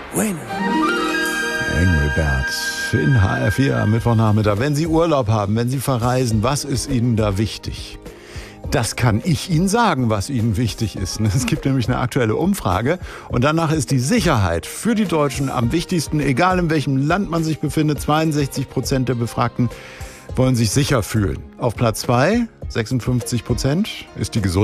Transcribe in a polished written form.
Bueno. Angry Birds in HR4 am Mittwochnachmittag. Wenn Sie Urlaub haben, wenn Sie verreisen, was ist Ihnen da wichtig? Das kann ich Ihnen sagen, was Ihnen wichtig ist. Es gibt nämlich eine aktuelle Umfrage und danach ist die Sicherheit für die Deutschen am wichtigsten, egal in welchem Land man sich befindet. 62% der Befragten wollen sich sicher fühlen. Auf Platz 2, 56%, ist die Gesundheit.